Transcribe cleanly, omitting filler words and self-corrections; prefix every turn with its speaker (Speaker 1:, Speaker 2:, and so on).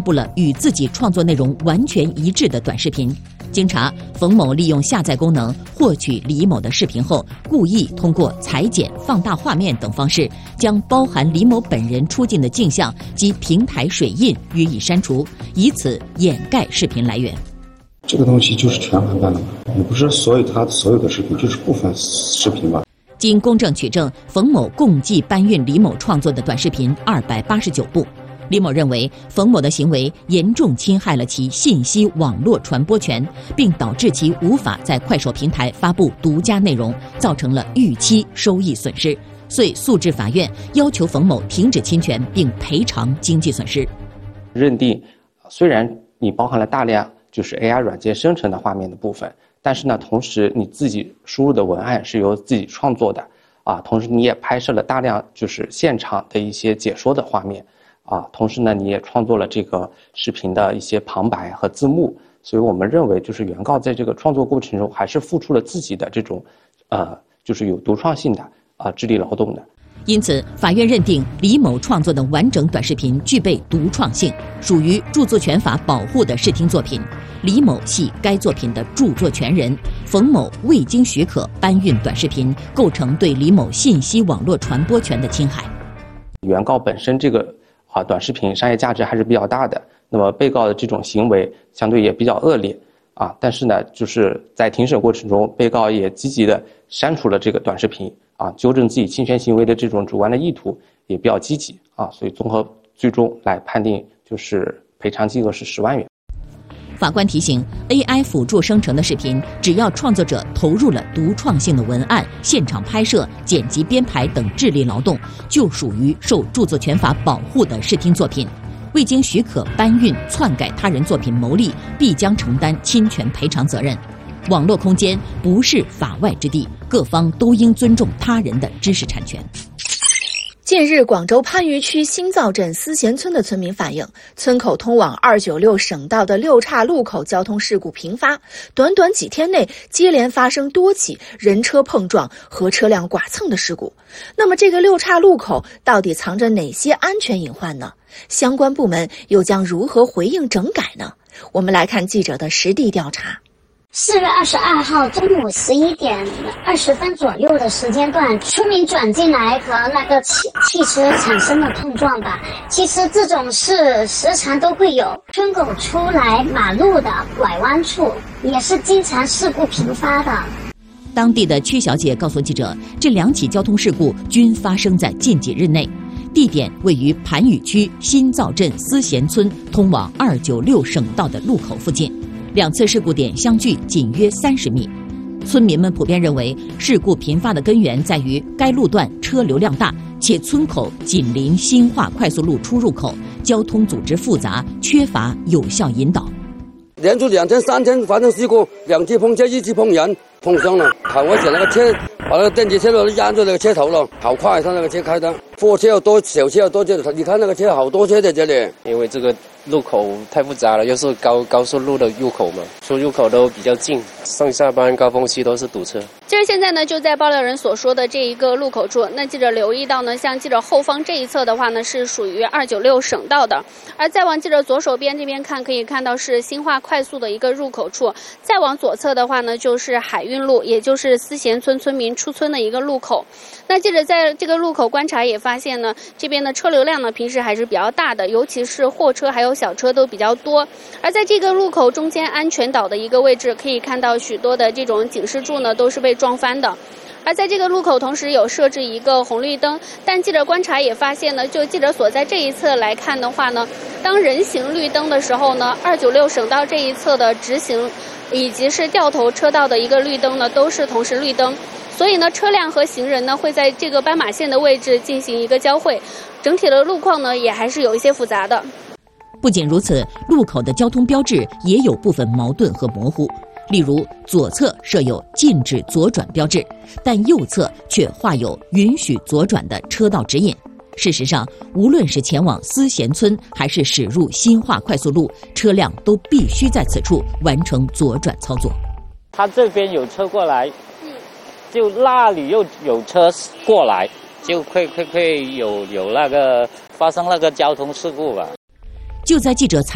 Speaker 1: 布了与自己创作内容完全一致的短视频。经查，冯某利用下载功能获取李某的视频后，故意通过裁剪、放大画面等方式，将包含李某本人出镜的镜像及平台水印予以删除，以此掩盖视频来源。
Speaker 2: 这个东西就是全完蛋了嘛？也不是他所有的视频，就是部分视频吧。
Speaker 1: 经公证取证，冯某共计搬运李某创作的短视频289部。李某认为，冯某的行为严重侵害了其信息网络传播权，并导致其无法在快手平台发布独家内容，造成了预期收益损失，遂诉至法院，要求冯某停止侵权并赔偿经济损失。
Speaker 3: 认定，虽然你包含了大量就是 AI 软件生成的画面的部分，但是呢，同时你自己输入的文案是由自己创作的同时你也拍摄了大量就是现场的一些解说的画面同时呢，你也创作了这个视频的一些旁白和字幕，所以我们认为就是原告在这个创作过程中还是付出了自己的这种就是有独创性的智力劳动的。
Speaker 1: 因此，法院认定李某创作的完整短视频具备独创性，属于著作权法保护的视听作品。李某系该作品的著作权人，冯某未经许可搬运短视频，构成对李某信息网络传播权的侵害。
Speaker 3: 原告本身这个短视频商业价值还是比较大的，那么被告的这种行为相对也比较恶劣但是呢，就是在庭审过程中，被告也积极的删除了这个短视频纠正自己侵权行为的这种主观的意图也比较积极所以综合最终来判定就是赔偿金额是10万元。
Speaker 1: 法官提醒 ，AI 辅助生成的视频，只要创作者投入了独创性的文案、现场拍摄、剪辑编排等智力劳动，就属于受著作权法保护的视听作品。未经许可搬运、篡改他人作品牟利，必将承担侵权赔偿责任。网络空间不是法外之地，各方都应尊重他人的知识产权。
Speaker 4: 近日，广州番禺区新造镇思贤村的村民反映，村口通往296省道的6岔路口交通事故频发，短短几天内接连发生多起人车碰撞和车辆剐蹭的事故。那么这个6岔路口到底藏着哪些安全隐患呢？相关部门又将如何回应整改呢？我们来看记者的实地调查。
Speaker 5: 4月22号中午11点20分左右的时间段，村民转进来和那个汽车产生了碰撞吧。其实这种事时常都会有，村口出来马路的拐弯处也是经常事故频发的。
Speaker 1: 当地的曲小姐告诉记者，这2起交通事故均发生在近几日内，地点位于番禺区新造镇思贤村通往296省道的路口附近。2次事故点相距仅约30米，村民们普遍认为，事故频发的根源在于该路段车流量大，且村口紧邻新化快速路出入口，交通组织复杂，缺乏有效引导。
Speaker 6: 连续2天3天发生事故，2次碰车，1次碰人，碰伤了，好危险！那个车把那个电机车都压住那个车头了，好快，他那个车开的，货车又多，小车又多，你看那个车好多车在这里。
Speaker 7: 因为这个路口太复杂了，又是高速路的入口嘛，出入口都比较近，上下班高峰期都是堵车。
Speaker 8: 其实现在呢，就在爆料人所说的这一个路口处，那记者留意到呢，像记者后方这一侧的话呢，是属于296省道的，而再往记者左手边这边看，可以看到是新化快速的一个入口处，再往左侧的话呢，就是海运路，也就是思贤村村民出村的一个路口。那记者在这个路口观察也发现呢，这边的车流量呢，平时还是比较大的，尤其是货车还有小车都比较多。而在这个路口中间安全岛的一个位置，可以看到许多的这种警示柱呢，都是被撞翻的。而在这个路口同时有设置一个红绿灯，但记者观察也发现呢，就记者所在这一侧来看的话呢，当人行绿灯的时候呢，296省道这一侧的直行以及是掉头车道的一个绿灯呢，都是同时绿灯。所以呢，车辆和行人呢会在这个斑马线的位置进行一个交汇，整体的路况呢也还是有一些复杂的。
Speaker 1: 不仅如此，路口的交通标志也有部分矛盾和模糊。例如，左侧设有禁止左转标志，但右侧却画有允许左转的车道指引。事实上，无论是前往思贤村还是驶入新化快速路，车辆都必须在此处完成左转操作。
Speaker 9: 他这边有车过来，就那里又有车过来，就会有那个发生那个交通事故吧。
Speaker 1: 就在记者